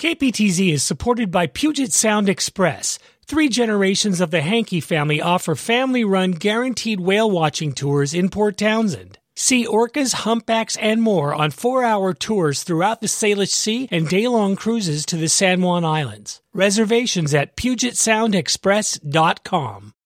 KPTZ is supported by Puget Sound Express. 3 generations of the Hankey family offer family-run guaranteed whale-watching tours in Port Townsend. See orcas, humpbacks, and more on 4-hour tours throughout the Salish Sea and day-long cruises to the San Juan Islands. Reservations at PugetSoundExpress.com.